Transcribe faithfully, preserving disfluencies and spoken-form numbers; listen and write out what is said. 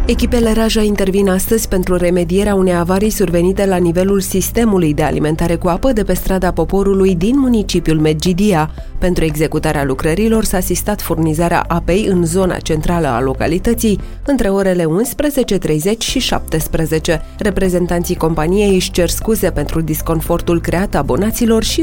Echipele Raja intervin astăzi pentru remedierea unei avarii survenite la nivelul sistemului de alimentare cu apă de pe strada Poporului din municipiul Medgidia. Pentru executarea lucrărilor s-a asistat furnizarea apei în zona centrală a localității între orele unsprezece treizeci și șaptesprezece. Reprezentanții companiei își cer scuze pentru disconfortul creat abonaților și